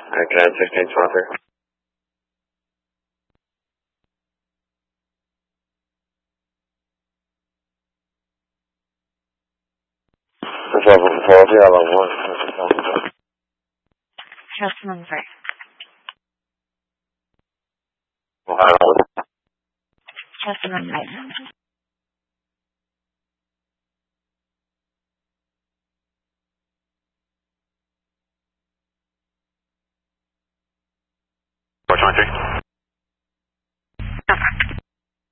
Grand 16 sponsor. This level 12, yeah, level 1. Just number. Just number. Four 23.